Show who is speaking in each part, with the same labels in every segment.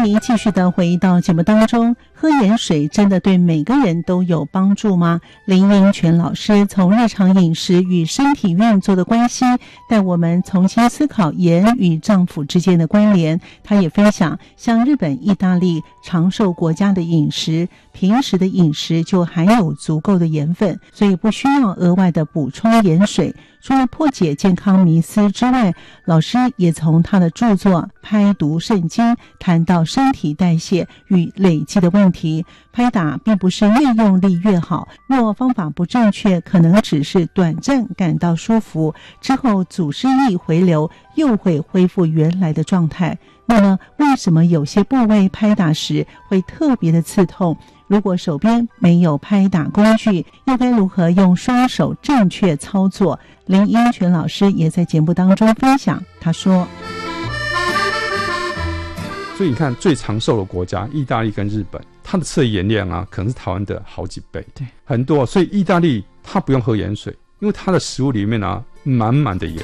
Speaker 1: 题继续的回到节目当中，喝盐水真的对每个人都有帮助吗？林英权老师从日常饮食与身体运作的关系，带我们重新思考盐与脏腑之间的关联。他也分享像日本、意大利长寿国家的饮食，平时的饮食就含有足够的盐分，所以不需要额外的补充盐水。除了破解健康迷思之外，老师也从他的著作《拍读圣经》谈到身体代谢与累积的问题。拍打并不是越用力越好，若方法不正确，可能只是短暂感到舒服，之后祖师意回流，又会恢复原来的状态。那么为什么有些部位拍打时会特别的刺痛？如果手边没有拍打工具，又该如何用双手正确操作？林英权老师也在节目当中分享，他说，
Speaker 2: 所以你看最长寿的国家意大利跟日本，它的测盐量啊可能是台湾的好几倍，对，很多。所以意大利它不用喝盐水，因为它的食物里面啊满满的盐。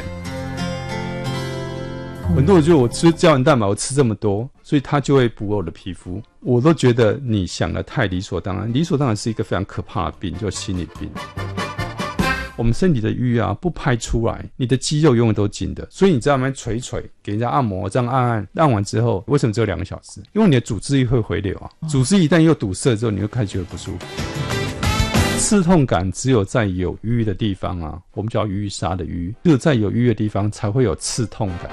Speaker 2: 很多人觉得我吃胶原蛋白我吃这么多，所以它就会补我的皮肤，我都觉得你想的太理所当然。理所当然是一个非常可怕的病，就是心理病。我们身体的瘀啊不拍出来，你的肌肉永远都紧的，所以你在那边捶捶给人家按摩，这样按完之后，为什么只有2个小时？因为你的组织液会回流啊，组织一旦又堵塞之后，你就开始觉得不舒服。刺痛感只有在有瘀的地方啊，我们叫瘀杀的瘀，只有在有瘀的地方才会有刺痛感。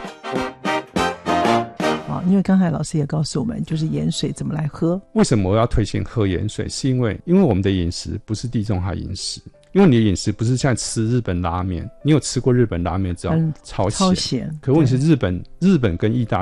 Speaker 1: 因为刚才老师也告诉我们，就是盐水怎么来喝。
Speaker 2: 为什么我要推荐喝盐水？是因为我们的饮食不是地中海饮食，因为你的饮食不是像吃日本拉面，你有吃过日本拉面知道超咸，可问题是日本跟意大利